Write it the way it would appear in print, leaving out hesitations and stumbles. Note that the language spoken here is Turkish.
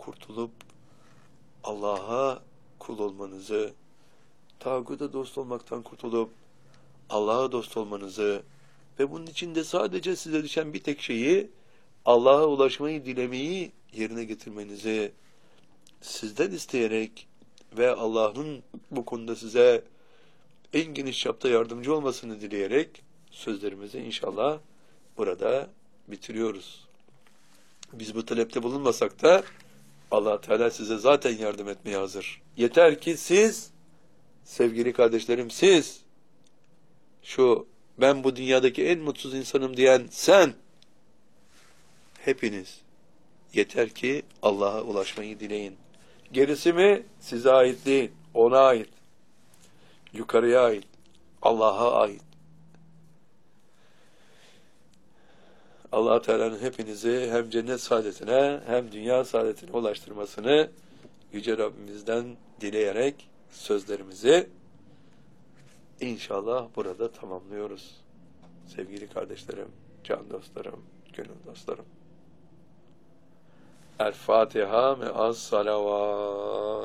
kurtulup Allah'a kul olmanızı, tağuta dost olmaktan kurtulup Allah'a dost olmanızı ve bunun içinde sadece size düşen bir tek şeyi, Allah'a ulaşmayı dilemeyi yerine getirmenizi sizden isteyerek ve Allah'ın bu konuda size en geniş çapta yardımcı olmasını dileyerek sözlerimizi inşallah burada bitiriyoruz. Biz bu talepte bulunmasak da Allah Teala size zaten yardım etmeye hazır. Yeter ki siz, sevgili kardeşlerim, siz, ben bu dünyadaki en mutsuz insanım diyen sen, hepiniz, yeter ki Allah'a ulaşmayı dileyin. Gerisi mi size ait değil, ona ait, yukarıya ait, Allah'a ait. Allah Teala'nın hepinizi hem cennet saadetine hem dünya saadetine ulaştırmasını Yüce Rabbimizden dileyerek sözlerimizi İnşallah burada tamamlıyoruz. Sevgili kardeşlerim, can dostlarım, gönül dostlarım. El Fatiha me'as salavat.